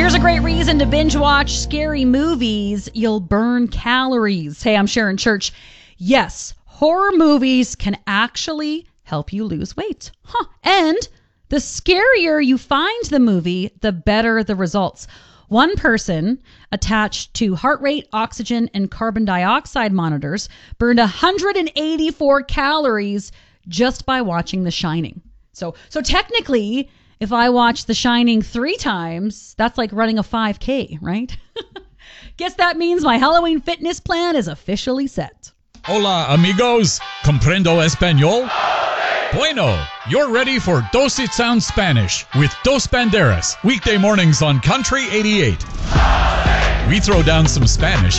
Here's a great reason to binge watch scary movies. You'll burn calories. Hey, I'm Sharon Church. Yes, horror movies can actually help you lose weight. And the scarier you find the movie, the better the results. One person attached to heart rate, oxygen, and carbon dioxide monitors burned 184 calories just by watching The Shining. So technically, if I watch The Shining 3 times, that's like running a 5K, right? Guess that means my Halloween fitness plan is officially set. Hola, amigos. Comprendo español? Bueno, you're ready for Dos It Sounds Spanish with Dos Banderas, weekday mornings on Country 88. We throw down some Spanish